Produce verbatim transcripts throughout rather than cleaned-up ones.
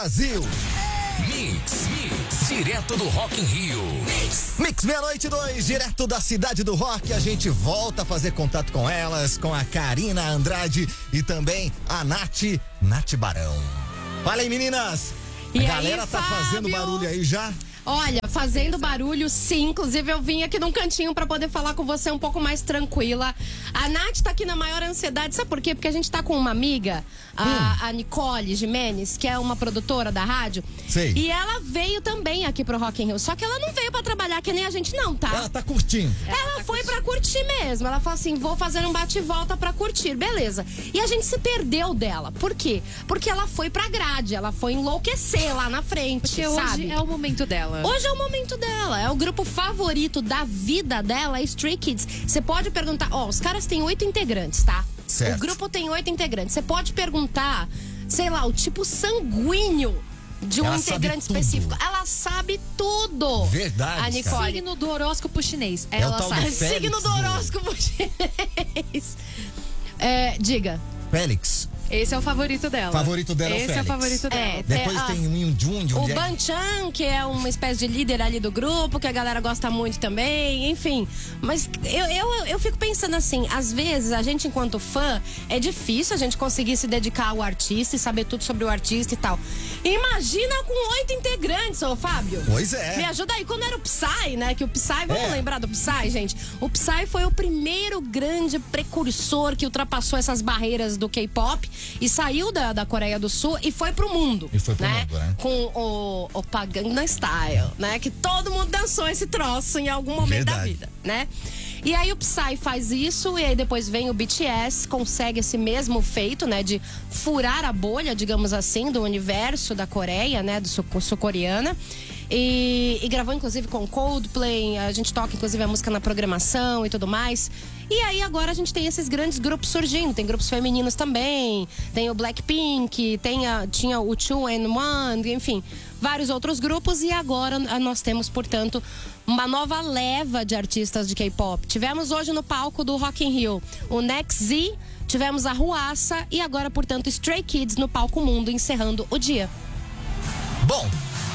Brasil. Mix, Mix, direto do Rock in Rio. Mix, Mix meia-noite e dois, direto da cidade do rock. A gente volta a fazer contato com elas, com a Karina Andrade e também a Nath, Nath Barão. Fala aí, meninas. E a aí, galera tá Fábio? fazendo barulho aí já? Olha, fazendo barulho sim, inclusive eu vim aqui num cantinho pra poder falar com você um pouco mais tranquila. A Nath tá aqui na maior ansiedade, sabe por quê? Porque a gente tá com uma amiga, a, Hum. a Nicole Jimenez, que é uma produtora da rádio. Sei. E ela veio também aqui pro Rock in Rio, só que ela não veio pra trabalhar que nem a gente não, tá? Ela tá curtindo. Ela foi pra curtir mesmo. Ela falou assim: vou fazer um bate e volta pra curtir, beleza. E a gente se perdeu dela. Por quê? Porque ela foi pra grade, ela foi enlouquecer lá na frente. Porque sabe? hoje é o momento dela. Hoje é o momento dela. É o grupo favorito da vida dela, é Stray Kids. Você pode perguntar, ó, os caras têm oito integrantes, tá? Certo. O grupo tem oito integrantes. Você pode perguntar, sei lá, o tipo sanguíneo de um Ela sabe integrante tudo. específico. Ela sabe tudo. Verdade, A cara. Nicole. Signo do horóscopo chinês. É o Ela tal do sabe. Félix, Signo do né? horóscopo chinês. É, diga. Félix, Esse é o favorito dela. favorito dela é o Esse é Félix. o favorito dela. É, Depois É, tem o Yunjun, de O onde é? Banchan, que é uma espécie de líder ali do grupo, que a galera gosta muito também, enfim. Mas eu, eu, eu fico pensando assim, às vezes a gente, enquanto fã, é difícil a gente conseguir se dedicar ao artista e saber tudo sobre o artista e tal. Imagina com oito integrantes, ô Fábio. Pois é. Me ajuda aí, quando era o Psy, né? Que o Psy, vamos É. lembrar do Psy, gente? O Psy foi o primeiro grande precursor que ultrapassou essas barreiras do K-pop e saiu da, da Coreia do Sul e foi pro mundo. E foi pro né? mundo, né? Com o, o Gangnam Style, né? Que todo mundo dançou esse troço em algum momento da Verdade. vida, né? E aí o Psy faz isso, e aí depois vem o B T S, consegue esse mesmo feito, né? De furar a bolha, digamos assim, do universo da Coreia, né? Do sul- sul-coreana. E, e gravou inclusive com Coldplay, a gente toca inclusive a música na programação e tudo mais. E aí agora a gente tem esses grandes grupos surgindo, tem grupos femininos também, tem o Blackpink, tem a, tinha o Two and One, enfim, vários outros grupos. E agora ah, nós temos, portanto, uma nova leva de artistas de K-pop. Tivemos hoje no palco do Rock in Rio o Next Z, tivemos a Ruassa e agora, portanto, Stray Kids no palco mundo, encerrando o dia. Bom,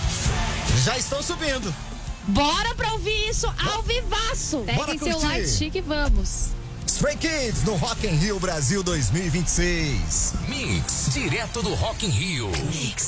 já estão subindo. Bora pra ouvir isso ao vivaço! Bora Peguem seu curtir. light stick e vamos. Stray Kids no Rock in Rio Brasil dois mil e vinte e seis. Mix, direto do Rock in Rio. Mix.